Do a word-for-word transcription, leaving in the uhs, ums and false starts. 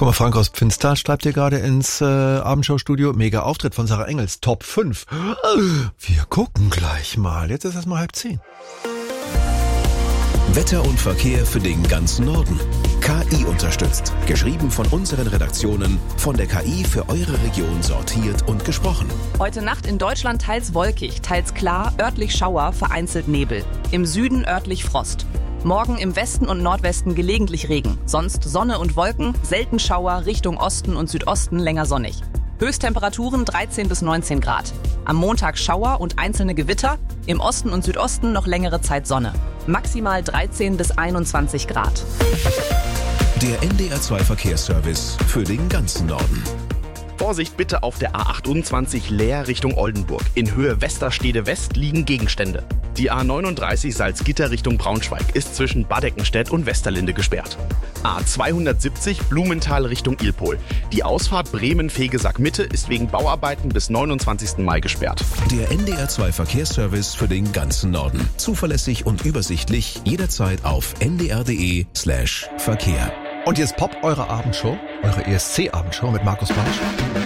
Guck mal, Frank aus Pfinstal schreibt dir gerade ins äh, Abendshow-Studio. Mega Auftritt von Sarah Engels. Top fünf. Wir gucken gleich mal. Jetzt ist erst mal halb zehn. Wetter und Verkehr für den ganzen Norden. K I unterstützt. Geschrieben von unseren Redaktionen, von der K I für eure Region sortiert und gesprochen. Heute Nacht in Deutschland teils wolkig, teils klar, örtlich Schauer, vereinzelt Nebel. Im Süden örtlich Frost. Morgen im Westen und Nordwesten gelegentlich Regen. Sonst Sonne und Wolken, selten Schauer, Richtung Osten und Südosten länger sonnig. Höchsttemperaturen dreizehn bis neunzehn Grad. Am Montag Schauer und einzelne Gewitter. Im Osten und Südosten noch längere Zeit Sonne. Maximal dreizehn bis einundzwanzig Grad. Der N D R zwei Verkehrsservice für den ganzen Norden. Vorsicht bitte auf der A achtundzwanzig Leer Richtung Oldenburg. In Höhe Westerstede West liegen Gegenstände. Die A neununddreißig Salzgitter Richtung Braunschweig ist zwischen Badeckenstedt und Westerlinde gesperrt. A zweihundertsiebzig Blumenthal Richtung Ilpol. Die Ausfahrt Bremen-Fegesack Mitte ist wegen Bauarbeiten bis neunundzwanzigsten Mai gesperrt. Der N D R zwei Verkehrsservice für den ganzen Norden. Zuverlässig und übersichtlich jederzeit auf n d r punkt d e slash Verkehr. Und jetzt Pop, eure Abendshow, eure E S C-Abendshow mit Markus Bartsch.